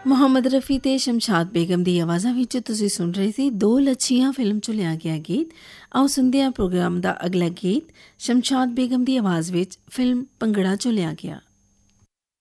ਮੁਹੰਮਦ ਰਫੀ ਤੇ ਸ਼ਮਸ਼ਾਦ ਬੇਗਮ ਦੀ ਆਵਾਜ਼ਾਂ ਵਿੱਚ ਤੁਸੀਂ ਸੁਣ ਰਹੇ ਸੀ ਦੋ ਲੱਛੀਆਂ ਫਿਲਮ 'ਚੋਂ ਲਿਆ ਗਿਆ ਗੀਤ। ਆਓ ਸੁਣਦੇ ਹਾਂ ਪ੍ਰੋਗਰਾਮ ਦਾ ਅਗਲਾ ਗੀਤ। ਸ਼ਮਸ਼ਾਦ ਬੇਗਮ ਦੀ ਆਵਾਜ਼ ਵਿੱਚ ਫਿਲਮ ਭੰਗੜਾ 'ਚੋਂ ਲਿਆ ਗਿਆ।